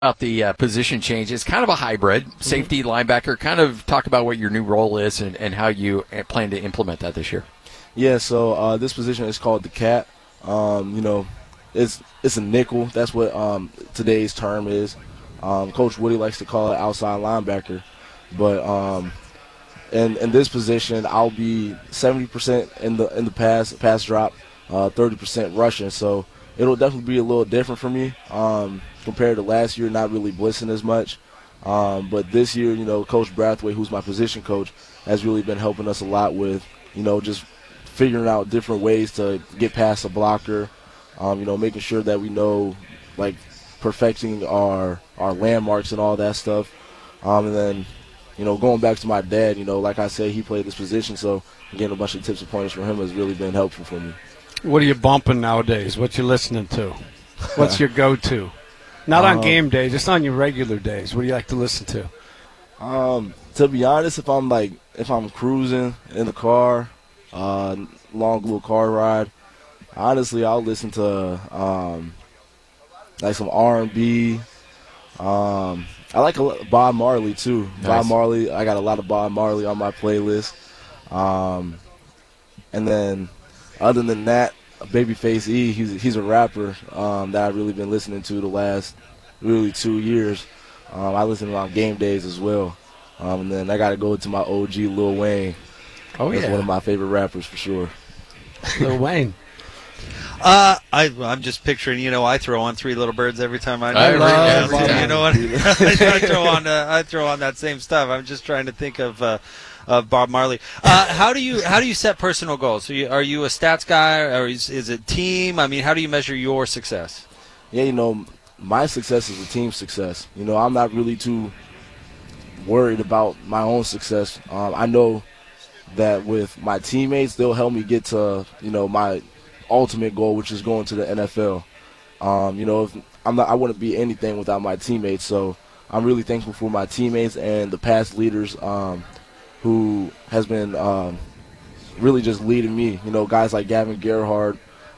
About the position change. It's kind of a hybrid, safety, linebacker. Kind of talk about what your new role is and how you plan to implement that this year. Yeah, so this position is called the cat. It's a nickel. That's what today's term is. Coach Woody likes to call it outside linebacker. But in this position, I'll be 70% in the pass drop, 30% rushing. So it'll definitely be a little different for me compared to last year, not really blitzing as much. But this year, Coach Brathwaite, who's my position coach, has really been helping us a lot with, just figuring out different ways to get past a blocker, making sure that we know, like, perfecting our landmarks and all that stuff. And then, going back to my dad, like I said, he played this position, so getting a bunch of tips and pointers from him has really been helpful for me. What are you bumping nowadays? What you listening to? What's your go-to? Not on game day, just on your regular days. What do you like to listen to? To be honest, if I'm cruising in the car, long little car ride, honestly, I'll listen to like some R&B. I like Bob Marley too. Nice. Bob Marley, I got a lot of Bob Marley on my playlist. And then other than that, Babyface E, he's a rapper that I've really been listening to the last really 2 years. I listen to him on game days as well. And then I got to go to my OG Lil Wayne. Oh, That's yeah. one of my favorite rappers for sure. Lil Wayne. I'm just picturing, I throw on Three Little Birds every time I Every you know what? I throw on that same stuff. I'm just trying to think of Bob Marley. How do you set personal goals? So are you a stats guy, or is it team? I mean, how do you measure your success? Yeah, my success is a team success. I'm not really too worried about my own success. I know that with my teammates, they'll help me get to, my ultimate goal, which is going to the NFL. If I wouldn't be anything without my teammates. So I'm really thankful for my teammates and the past leaders who has been really just leading me. Guys like Gavin Gerhardt.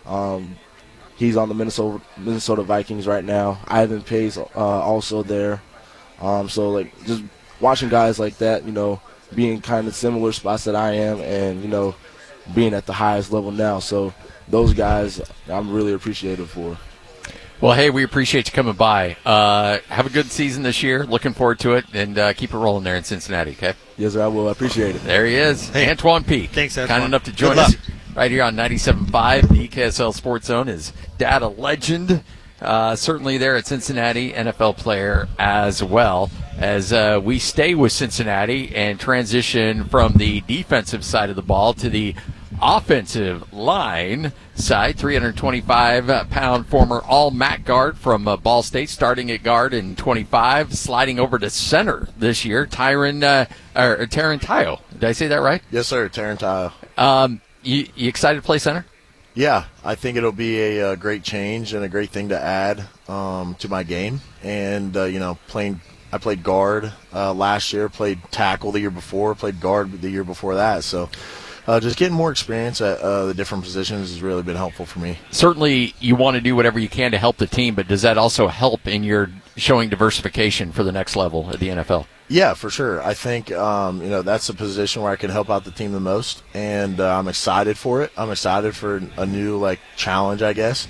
He's on the Minnesota Vikings right now. Ivan Pace also there. So just watching guys like that, being kind of similar spots that I am, and being at the highest level now. So those guys, I'm really appreciative for. Well, hey, we appreciate you coming by. Have a good season this year. Looking forward to it, and keep it rolling there in Cincinnati, okay? Yes, sir, I will. I appreciate it. There he is, hey. Antoine Peak. Thanks, Antoine. Kind enough to join us right here on 97.5, the KSL Sports Zone. Is data legend, certainly there at Cincinnati, NFL player as well. As we stay with Cincinnati and transition from the defensive side of the ball to the offensive line side, 325-pound former all-MAC guard from Ball State, starting at guard in 25, sliding over to center this year, Taran Tayo. Did I say that right? Yes, sir, Taran Tayo. You excited to play center? Yeah, I think it'll be a great change and a great thing to add to my game. And, I played guard last year, played tackle the year before, played guard the year before that. So just getting more experience at the different positions has really been helpful for me. Certainly you want to do whatever you can to help the team, but does that also help in your showing diversification for the next level at the NFL? Yeah, for sure. I think, that's a position where I can help out the team the most, and I'm excited for it. I'm excited for a new, challenge, I guess.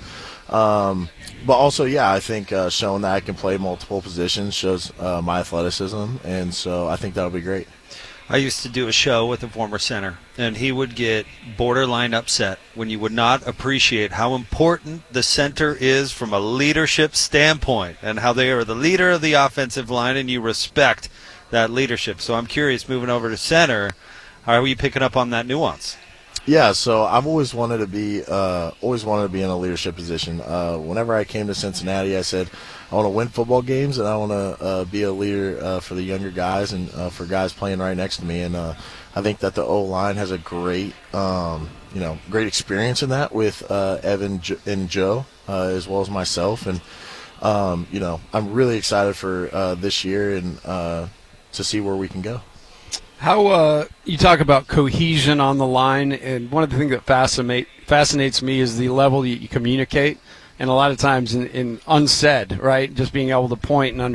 But also, yeah, I think showing that I can play multiple positions shows my athleticism, and so I think that'll be great. I used to do a show with a former center, and he would get borderline upset when you would not appreciate how important the center is from a leadership standpoint and how they are the leader of the offensive line, and you respect that leadership. So I'm curious, moving over to center, how are you picking up on that nuance? Yeah, so I've always wanted to be in a leadership position. Whenever I came to Cincinnati, I said I want to win football games and I want to be a leader for the younger guys and for guys playing right next to me. And I think that the O-line has a great, great experience in that with Evan and Joe as well as myself. And I'm really excited for this year and to see where we can go. How you talk about cohesion on the line, and one of the things that fascinates me is the level that you communicate. and a lot of times in unsaid, right? Just being able to point and